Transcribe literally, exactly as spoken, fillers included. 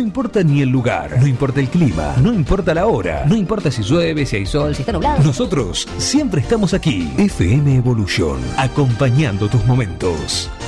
importa ni el lugar, no importa el clima, no importa la hora, no importa si llueve, si hay sol, si está nublado. Nosotros siempre estamos aquí. F M Evolution, acompañando tus momentos.